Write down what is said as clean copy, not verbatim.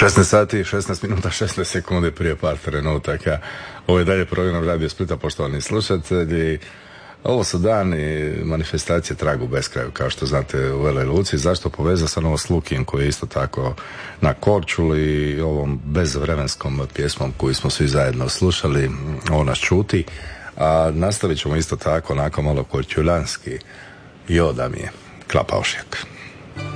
16 sati, 16 minuta, 16 sekundi prije par trenutaka. Ovo je dalje program Radio Splita, poštovani slušatelji. Ovo su dani manifestacije Trag u beskraju, kao što znate, u Veloj Luci. Zašto povezati sa Novo Slukim, koji je isto tako na Korčuli, i ovom bezvremenskom pjesmom koju smo svi zajedno slušali, Ovo nas čuti. A nastavit ćemo isto tako, onako malo korčulanski. Jo da mi je Klapaošjak.